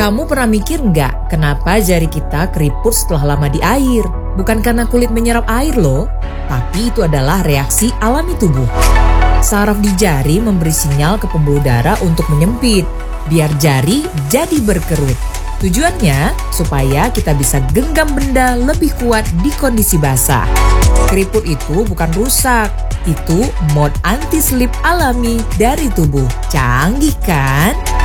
Kamu pernah mikir nggak kenapa jari kita keriput setelah lama di air? Bukan karena kulit menyerap air loh, tapi itu adalah reaksi alami tubuh. Saraf di jari memberi sinyal ke pembuluh darah untuk menyempit, biar jari jadi berkerut. Tujuannya supaya kita bisa genggam benda lebih kuat di kondisi basah. Keriput itu bukan rusak, itu mode anti-slip alami dari tubuh. Canggih kan?